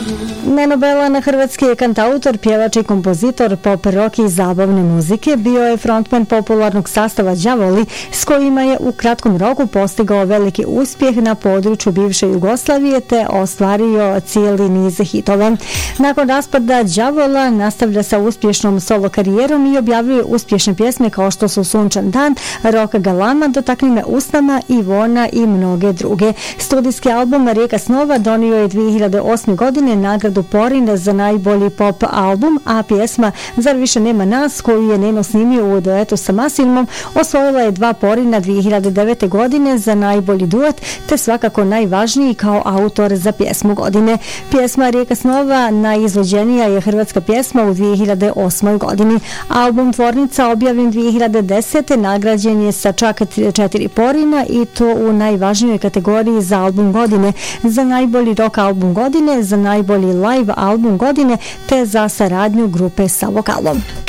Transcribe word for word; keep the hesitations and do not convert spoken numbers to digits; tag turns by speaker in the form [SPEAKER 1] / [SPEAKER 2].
[SPEAKER 1] Neno Belan, hrvatski je kantautor, pjevač i kompozitor pop, rock i zabavne muzike. Bio je frontman popularnog sastava Đavoli, s kojima je u kratkom roku postigao veliki uspjeh na području bivše Jugoslavije te ostvario cijeli niz hitova. Nakon raspada Đavola nastavlja sa uspješnom solo karijerom i objavljuje uspješne pjesme kao što su Sunčan dan, Rok galama, Dotakni me usnama, Ivona i mnoge druge. Studijski album Rijeka snova donio je dvije hiljade osme. godine nagradu Porin za najbolji pop album, a pjesma Zar više nema nas, koju je Neno snimio u duetu sa Masilmom, osvojila je dva Porina dvije hiljade devete. godine za najbolji duet, te svakako najvažniji kao autor za pjesmu godine. Pjesma Rijeka snova najizvođenija je hrvatska pjesma u dvije hiljade osmoj. godini. Album Tvornica, objavljen dvije hiljade desete. nagrađen je sa čak četiri Porina i to u najvažnijoj kategoriji za album godine, za najbolji rock album godine, za najbolji live album godine te za saradnju grupe sa vokalom.